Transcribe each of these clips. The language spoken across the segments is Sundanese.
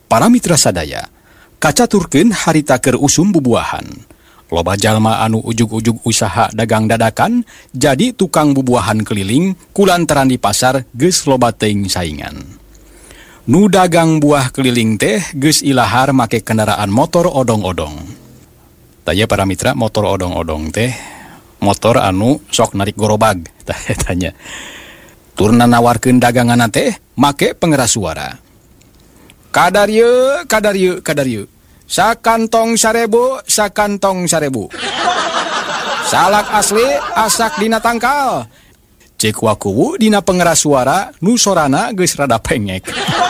Para mitra sadaya, kacaturkeun harita keur usum bubuahan. Loba jalma anu ujug-ujug usaha dagang dadakan jadi tukang bubuahan keliling kulantaran di pasar geus loba teuing saingan. Nu dagang buah keliling teh geus ilahar make kendaraan motor odong-odong. Tanya para mitra, motor odong-odong teh motor anu sok narik gorobag. Tanya. Turna nawarkeun dagangan teh make pengeras suara. Kadar ye. Sakantong 1000, sakantong 1000. Salak asli, asak dina tangkal. Cek wakuwu dina pengeras suara, nu sorana geus rada pengek.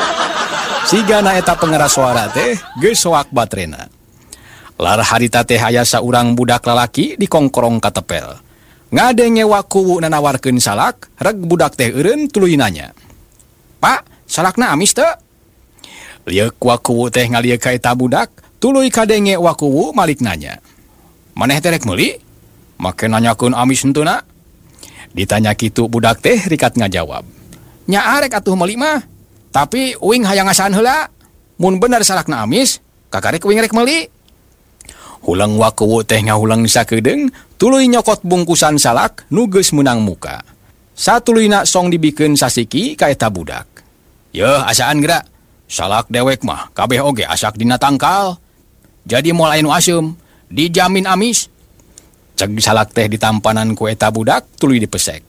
Sigana eta pengeras suara teh geus soak baterena. Lar harita teh aya saurang budak lalaki di kongkorong katepel. Ngadenge wakuwu nanawarkeun salak, reg budak teh eureun tuluy nanya. Pak, salakna amis teu? Liek wakuwu teh ngalieu ka eta budak, tuluy kadenge wakuwu malik nanya. Maneh teh rek meuli? Make nanyakeun amis henteu na? Ditanya kitu budak teh rikat ngajawab. Nya arek atuh meuli mah. Tapi uing hayang ngasaan heula. Mun bener salakna amis, kakarek uing rek meuli. Hulang wakuwu teh ngahulang sakedeung, tuluy nyokot bungkusan salak nu geus meunang muka. Satuluyna song dibikeun sasiki ka eta budak. Yeuh, asaan geura. Salak dewek mah kabeh oge asak dina tangkal. Jadi moal aya nu asem, dijamin amis. Ceg salak teh ditampanan ku eta budak tuluy dipesek.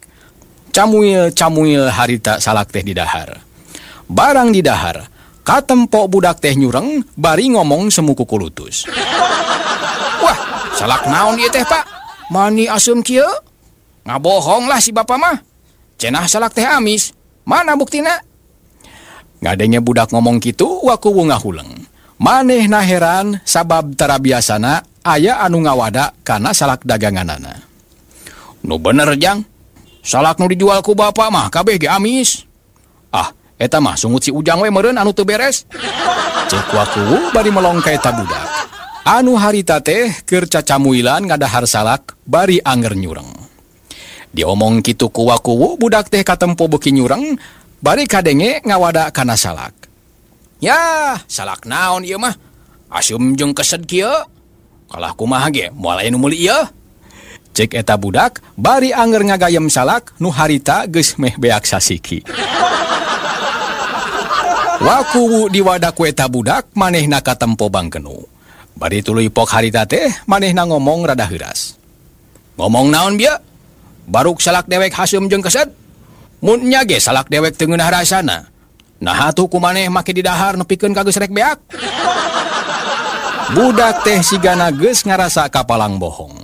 Camuil harita salak teh didahar. Barang didahar, katempo budak teh nyureng bari ngomong semu kukulutus. Wah, salak naon ieu teh, Pak? Mani asem kieu? Ngabohong lah si bapa mah. Cenah salak teh amis. Mana buktina? Ngadenge budak ngomong kitu, wakuwu ngahuleng. Manehna heran sabab tara biasana aya anu ngawada kana salak daganganana. Nu bener jang, salak nu dijual ku bapa mah kabeh ge amis. Ah, eta mah sungut si Ujang we meureun anu teu beres. Cek wakuwu bari melong ka eta budak. Anu harita teh keur cacamuilan ngadahar salak bari anger nyureng. Diomong kitu ku wakuwu, budak teh katempo beuki nyureng, bari kadenge ngawada kana salak. Ya, salak naon ieu mah? Asum jeung kesed kieu. Kalah kumaha ge, moal aya nu meuli ieu. Cek eta budak, bari anger ngagayem salak nu harita geus meh beak sasiki. Wakuwu diwadah ku eta budak, manehna katempo bangkenu. Bari tuluy pok harita teh, manehna ngomong rada heuras. Ngomong naon bieu? Baruk salak dewek hasum jeung kesed? Mun nya ge salak dewek teu ngeunah rasana. Nah atuh kumaneh make didahar nepikeun ka geus rek beak. Budak teh sigana geus ngarasa kapalang bohong.